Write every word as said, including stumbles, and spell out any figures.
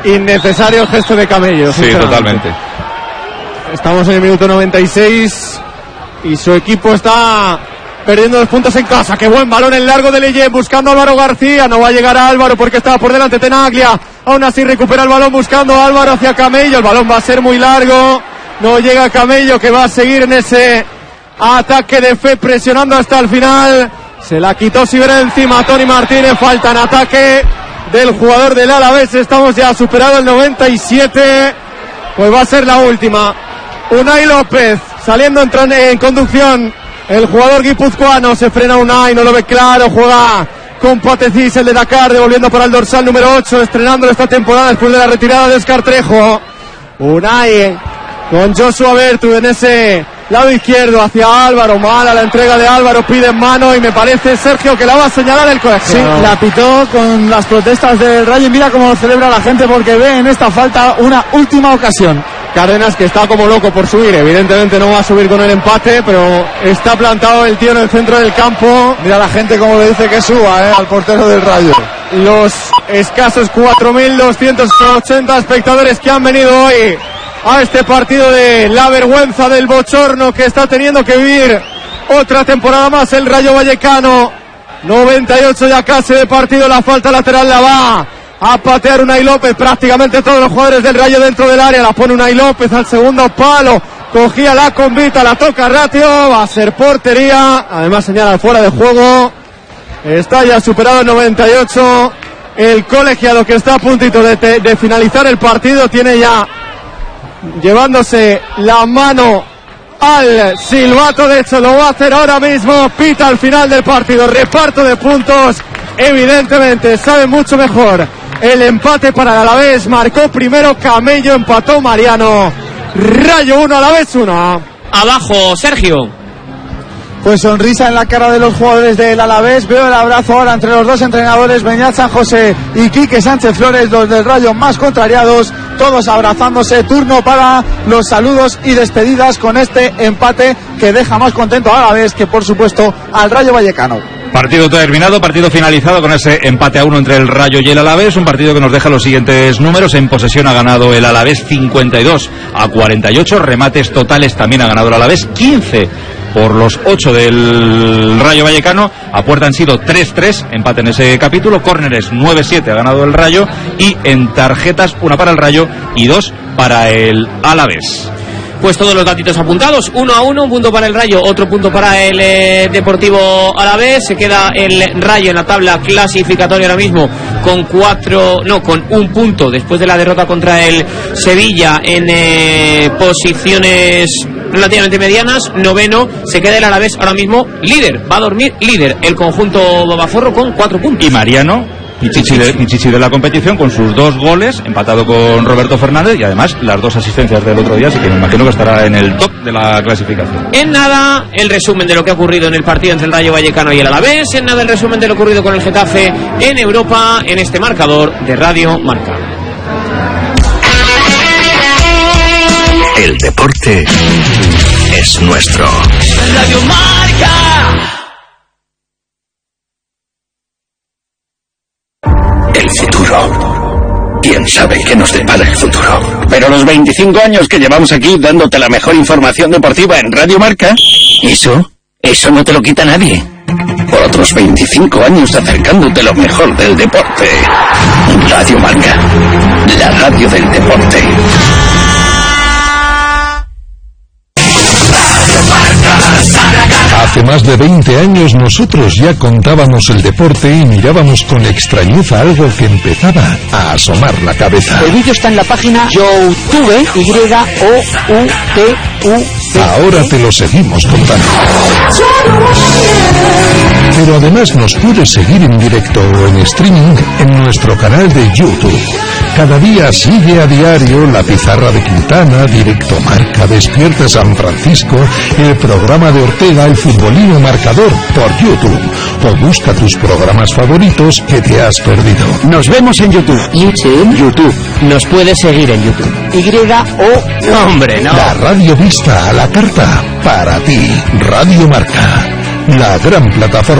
innecesario el gesto de Camello. Sí, totalmente. Estamos en el minuto noventa y seis y su equipo está perdiendo dos puntos en casa. Qué buen balón en largo de Leyen, buscando a Álvaro García. No va a llegar a Álvaro porque estaba por delante Tenaglia. Aún así recupera el balón buscando a Álvaro hacia Camello. El balón va a ser muy largo. No llega Camello, que va a seguir en ese ataque de fe, presionando hasta el final. Se la quitó Sibera encima Tony Martínez. Falta en ataque del jugador del Alavés. Estamos ya superado el noventa y siete. Pues va a ser la última. Unai López saliendo en, en conducción. El jugador guipuzcoano, se frena Unai, no lo ve claro. Juega con Patecís, el de Dakar, devolviendo para el dorsal número ocho, estrenándolo esta temporada después de la retirada de Óscar Trejo. Unai con Joshua Bertu en ese lado izquierdo hacia Álvaro. Mala la entrega de Álvaro, pide en mano y me parece, Sergio, que la va a señalar el colegio. Sí, la pitó con las protestas del Rayo. Mira cómo lo celebra la gente, porque ve en esta falta una última ocasión. Cárdenas, que está como loco por subir, evidentemente no va a subir con el empate, pero está plantado el tío en el centro del campo. Mira la gente como le dice que suba, eh, al portero del Rayo. Los escasos cuatro mil doscientos ochenta espectadores que han venido hoy a este partido de la vergüenza, del bochorno que está teniendo que vivir otra temporada más el Rayo Vallecano. noventa y ocho ya casi de partido, la falta lateral la va a patear Unai López. Prácticamente todos los jugadores del Rayo dentro del área, la pone Unai López al segundo palo, cogía la convita, la toca Ratio, va a ser portería, además señala fuera de juego. Está ya superado el noventa y ocho, el colegiado, que está a puntito de, te, de finalizar el partido, tiene ya llevándose la mano al silbato, de hecho lo va a hacer ahora mismo, pita al final del partido, reparto de puntos, evidentemente sabe mucho mejor el empate para el Alavés. Marcó primero Camello, empató Mariano. Rayo uno, Alavés uno. Abajo, Sergio. Pues sonrisa en la cara de los jugadores del Alavés. Veo el abrazo ahora entre los dos entrenadores, Beñat San José y Quique Sánchez Flores, los del Rayo más contrariados, todos abrazándose. Turno para los saludos y despedidas con este empate que deja más contento al Alavés que, por supuesto, al Rayo Vallecano. Partido terminado, partido finalizado con ese empate a uno entre el Rayo y el Alavés, un partido que nos deja los siguientes números. En posesión ha ganado el Alavés cincuenta y dos a cuarenta y ocho, remates totales también ha ganado el Alavés quince por los ocho del Rayo Vallecano. A puerta han sido tres tres, empate en ese capítulo. Córneres nueve siete ha ganado el Rayo, y en tarjetas una para el Rayo y dos para el Alavés. Pues todos los datitos apuntados, uno a uno, un punto para el Rayo, otro punto para el eh, Deportivo Alavés. Se queda el Rayo en la tabla clasificatoria ahora mismo con cuatro, no, con un punto después de la derrota contra el Sevilla, en eh, posiciones relativamente medianas. Noveno, se queda el Alavés ahora mismo líder, va a dormir líder el conjunto babaforro con cuatro puntos. Y Mariano, Pichichi de, Pichichi de la competición, con sus dos goles, empatado con Roberto Fernández, y además las dos asistencias del otro día, así que me imagino que estará en el top de la clasificación. En nada el resumen de lo que ha ocurrido en el partido entre el Rayo Vallecano y el Alavés, en nada el resumen de lo ocurrido con el Getafe en Europa, en este marcador de Radio Marca. El deporte es nuestro. Radio Marca. El futuro. ¿Quién sabe qué nos depara el futuro? Pero los veinticinco años que llevamos aquí dándote la mejor información deportiva en Radio Marca, eso, eso no te lo quita nadie. Por otros veinticinco años acercándote lo mejor del deporte. Radio Marca, la radio del deporte. Hace más de veinte años nosotros ya contábamos el deporte y mirábamos con extrañeza algo que empezaba a asomar la cabeza. El vídeo está en la página YouTube, Y O U T U B. Ahora te lo seguimos contando. Pero además nos puedes seguir en directo o en streaming en nuestro canal de YouTube. Cada día sigue a diario La Pizarra de Quintana, Directo Marca, Despierta San Francisco, el programa de Ortega, El Futbolino Marcador, por YouTube. O busca tus programas favoritos que te has perdido. Nos vemos en YouTube. YouTube. YouTube. Nos puedes seguir en YouTube. Y O... No, hombre, no. La radio vista a la carta. Para ti, Radio Marca. La gran plataforma